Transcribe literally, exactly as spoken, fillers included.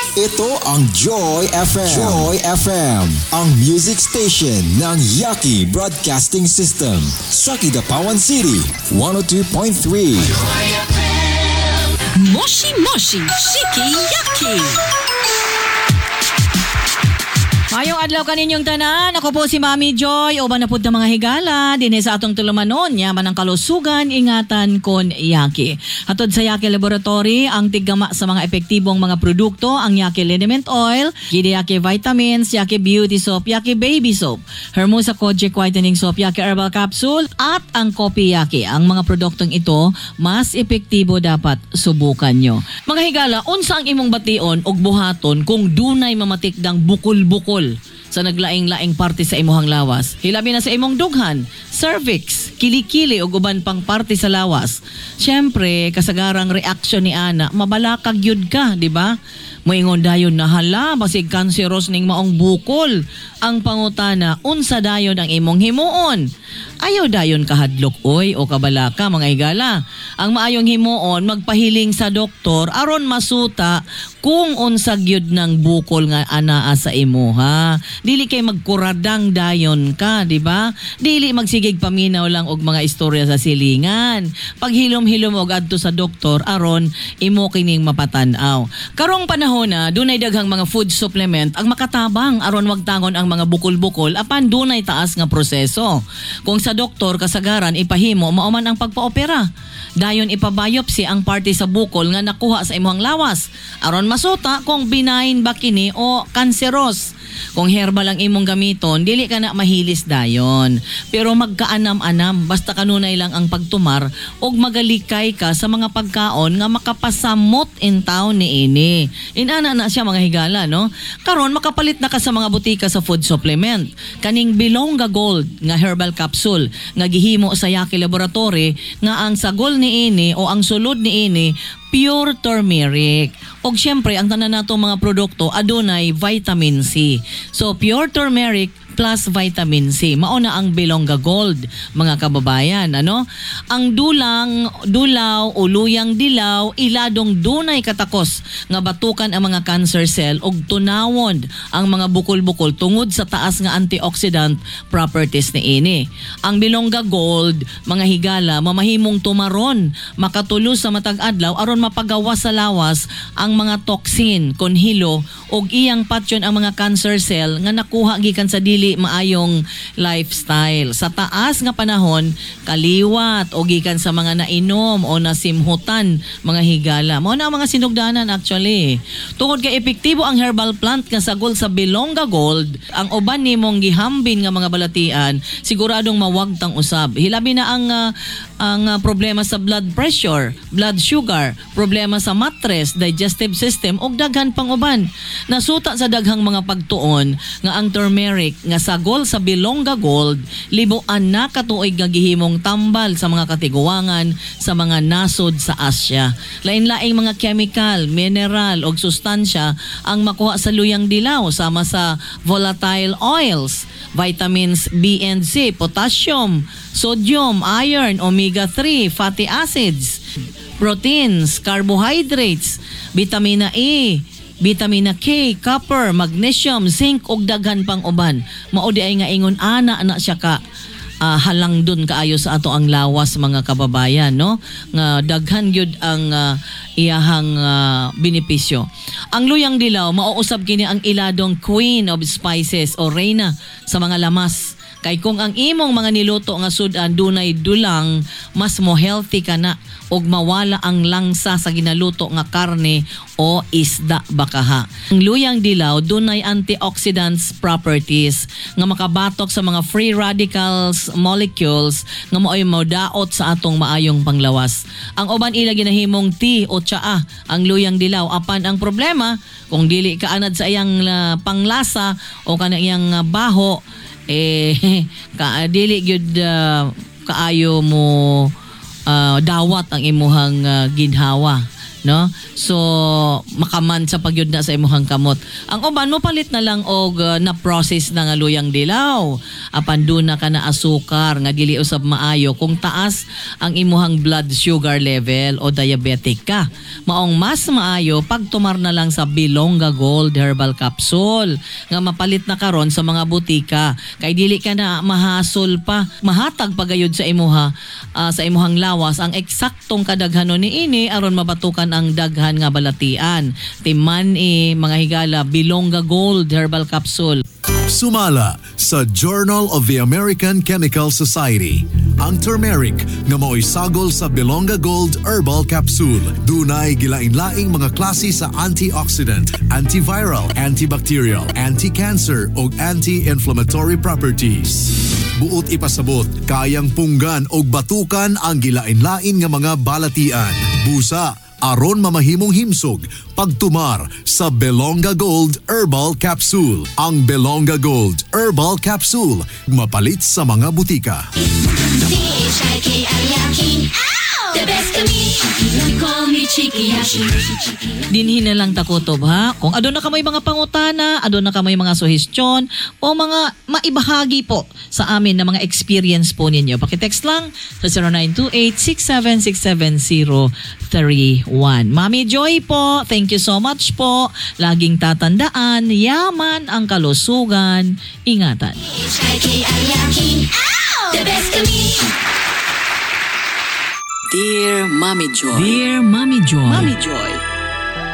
Ito ang Joy F M. Joy F M, ang music station ng Yaki Broadcasting System sa Kidapawan City, one oh two point three. Joy F M. Moshi Moshi, Shiki Yaki. Mayong adlaw kaninyong tanan, ako po si Mami Joy, uban na pud ng mga higala, dinhi sa atong tulumanon, yaman ang kalusugan, ingatan kon Yaki. Hatod sa Yaki Laboratory, ang tiggama sa mga epektibong mga produkto, ang Yaki Liniment Oil, Gidi Yaki Vitamins, Yaki Beauty Soap, Yaki Baby Soap, Hermosa Kojic Whitening Soap, Yaki Herbal Capsule, at ang Kopi Yaki. Ang mga produktong ito, mas epektibo dapat subukan nyo. Mga higala, unsa ang imong bation og buhaton kung dunay mamatikdang bukol-bukol sa naglaing-laing parte sa imuhang lawas? Hilabi na sa imong dughan, cervix, kilikili o uban pang parte sa lawas. Siyempre, kasagarang reaksyon ni ana, mabalakag yun ka, di ba? Moingon dayon na hala, basig kanseros ning maong bukol. Ang pangutana, unsa dayon ang imong himuon? Ayaw dayon kahadlok oy o kabalaka mga higala. Ang maayong himuon, magpahiling sa doktor aron masuta kung unsa gyud ng bukol nga anaa sa imo ha. Dili kay magkuradang dayon ka, di ba? Dili magsigig paminaw lang og mga istorya sa silingan. Paghilom-hilom og adto sa doktor aron imo kining mapatan-aw. Karong panahon na dunay daghang mga food supplement ang makatabang aron wagtangon ang mga bukol-bukol apan dunay taas nga proseso. Kung sa doktor kasagaran ipahimo mao man ang pagpaopera. Dayon ipabiopsy ang parte sa bukol nga nakuha sa imong lawas aron masuta kung benign ba kini o cancerous. Kung herbal ang imong gamiton, dili ka na mahilis dayon. Pero magkaanam-anam basta kanunay lang ang pagtumar og magalikay ka sa mga pagkaon nga makapasamot in town ni ini. Inana na siya mga higala, no? Karon makapalit na ka sa mga butika sa food supplement. Kaning Bilonga Gold nga herbal capsule nga gihimo sa Yaki Laboratory nga ang sagol ni ini o ang sulod ni ini pure turmeric. Og syempre, ang tanan nato mga produkto adunay vitamin C. So, pure turmeric plus vitamin C. Mao na ang Bilonga Gold, mga kababayan. Ano? Ang dulang, dulaw o luyang dilaw, iladong dunay katakos nga batukan ang mga cancer cell og tunawon ang mga bukol-bukol tungod sa taas nga antioxidant properties ni ini. Ang Bilonga Gold, mga higala, mamahimong tumaron, makatulos sa matag adlaw aron mapagawas sa lawas ang mga toxin, konhilo og iyang patyon ang mga cancer cell nga nakuha gikan sa dili maayong lifestyle. Sa taas nga panahon, kaliwat o gikan sa mga nainom o nasimhutan mga higala. Mao na ang mga sinugdanan actually. Tungod kay epektibo ang herbal plant nga sagol sa Bilonga Gold, ang uban nimong gihambin nga mga balatian, siguradong mawagtang usab. Hilabi na ang uh, ang uh, problema sa blood pressure, blood sugar, problema sa mattress, digestive system ug daghan pang uban. Nasuta sa daghang mga pagtuon nga ang turmeric nga sagol sa Bilonga Gold libuan na katuig nga gihimong tambal sa mga katiguangan sa mga nasod sa Asya. Lain-laing mga chemical, mineral ug sustansya ang makuha sa luyang dilaw sama sa volatile oils, vitamins B and C, potassium, sodium, iron, omega three, fatty acids, proteins, carbohydrates, vitamina E, vitamina K, copper, magnesium, zinc ug daghan pang uban. Mao di ay nga ingon ana na siya ka uh, halang dun kaayo sa ato ang lawas mga kababayan, no? Nga daghan gyud ang uh, iyahang uh, benepisyo. Ang luyang dilaw mauusab kini ang iladong queen of spices o reyna sa mga lamas. Kay kung ang imong mga niluto nga sudan dunay dulang, mas mo healthy ka na og mawala ang langsa sa ginaluto nga karne o isda bakaha. Ang luyang dilaw dunay antioxidants properties nga makabatok sa mga free radicals molecules nga maoy modaot sa atong maayong panglawas. Ang uban ila ginahimong tea o tsaa ang luyang dilaw. Apan ang problema kung dili ka anad sa iyang uh, panglasa o kana iyang uh, baho, eh ka dili gyud uh, kaayo mo uh, dawat ang imuhang uh, ginhawa. no? So makaman sa pagyud na sa imuhang kamot. Ang uban mo palit na lang og uh, na process na nga luyang dilaw. Apan do na ka na asukar nga dili usab maayo kung taas ang imuhang blood sugar level o diabetic ka. Maong mas maayo pag tumar na lang sa Bilonga Gold Herbal Capsule nga mapalit na karon sa mga butika. Kay dili ka na mahasol pa, mahatag pagayod sa imuha uh, sa imuhang lawas ang eksaktong kadaghanon ni ini aron mabatukan ang daghan nga balatian. Timan eh, mga higala, Bilonga Gold Herbal Capsule. Sumala sa Journal of the American Chemical Society ang turmeric nga mao'y sagol sa Bilonga Gold Herbal Capsule. Dunay gilain-laing mga klase sa antioxidant, antiviral, antibacterial, anti-cancer ug anti-inflammatory properties. Buot ipasabot, kayang punggan og batukan ang gilain-lain nga mga balatian. Busa aron mamahimong himsog pagtumar sa Bilonga Gold Herbal Capsule. Ang Bilonga Gold Herbal Capsule mapalit sa mga butika. The best of me, you call me Chiki Yashi. Dinhin na lang takutob ha. Kung adon na ka may mga pangutana, adon na ka may mga suhestyon o mga maibahagi po sa amin na mga experience po ninyo. Pakitext lang sa zero nine two eight, six seven six seven zero three one. Mami Joy po, thank you so much po. Laging tatandaan, yaman ang kalusugan. Ingatan. The best of me. Dear Mommy Joy. Dear Mommy Joy. Mommy Joy.